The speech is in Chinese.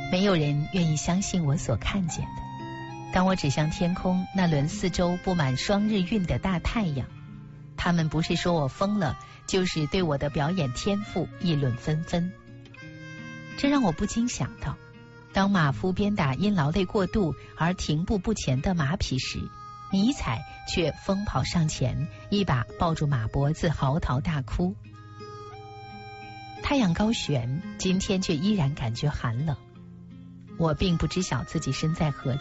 没有人愿意相信我所看见的。当我指向天空那轮四周布满双日晕的大太阳，他们不是说我疯了，就是对我的表演天赋议论纷纷。这让我不禁想到，当马夫鞭打因劳累过度而停步不前的马匹时，尼采却疯跑上前，一把抱住马脖子，嚎啕大哭。太阳高悬，今天却依然感觉寒冷。我并不知晓自己身在何